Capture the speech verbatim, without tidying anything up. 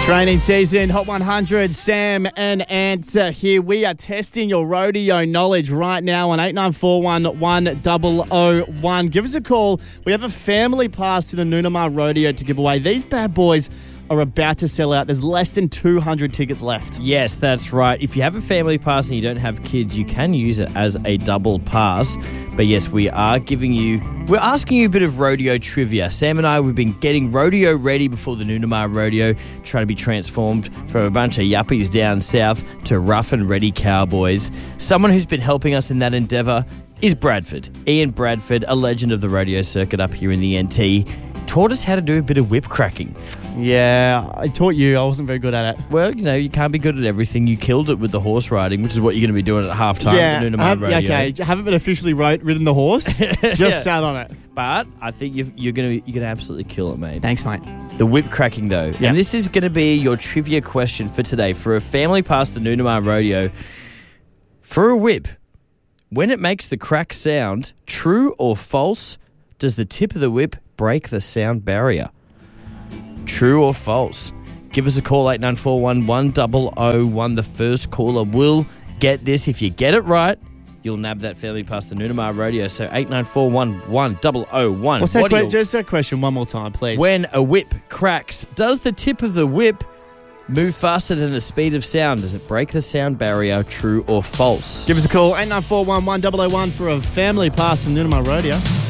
Training season, Hot one hundred, Sam and Ant uh, here. We are testing your rodeo knowledge right now on eight nine four one, one zero zero one. Give us a call. We have a family pass to the Noonamar Rodeo to give away. These bad boys are about to sell out. There's less than two hundred tickets left. Yes, that's right. If you have a family pass and you don't have kids, you can use it as a double pass. But yes, we are giving you, we're asking you a bit of rodeo trivia. Sam and I, we've been getting rodeo ready before the Noonamar Rodeo, trying to be transformed from a bunch of yuppies down south to rough and ready cowboys. Someone who's been helping us in that endeavour is Bradford. Ian Bradford, a legend of the rodeo circuit up here in the N T, taught us how to do a bit of whip cracking. Yeah, I taught you. I wasn't very good at it. Well, you know, you can't be good at everything. You killed it with the horse riding, which is what you're going to be doing at halftime Yeah, at the Noonamar I have- Rodeo. okay. I haven't been officially ride, ridden the horse. Just Yeah. sat on it. But I think you've, you're going to you're going to absolutely kill it, mate. Thanks, mate. The whip cracking, though. Yeah. And this is going to be your trivia question for today. For a family past the Noonamar Rodeo, for a whip, when it makes the crack sound, true or false, does the tip of the whip break the sound barrier? True or false? Give us a call, eight nine four one, one zero zero one. The first caller will get this. If you get it right, you'll nab that family past the Noonamar Rodeo. So eight nine four one, one zero zero one. What's that What do que- you- just that question one more time, please. When a whip cracks, does the tip of the whip move faster than the speed of sound? Does it break the sound barrier? True or false? Give us a call, eight nine four one, one zero zero one for a family pass in Noonamar Rodeo.